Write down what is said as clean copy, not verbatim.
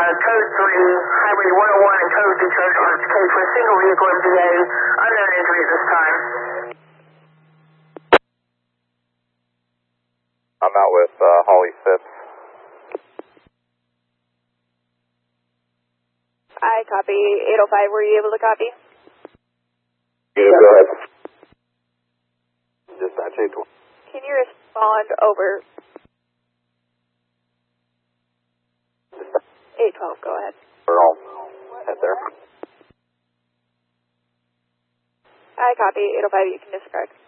Code 3, Highway 101 and Code 3 charge RFK for a single vehicle MVA, unknown injury at this time. I'm out with Holly Phipps. I copy 805. Were you able to copy? Yeah, go ahead. Dispatch 812. Can you respond over? 812, go ahead. We're all head there. I copy 805. You can discard.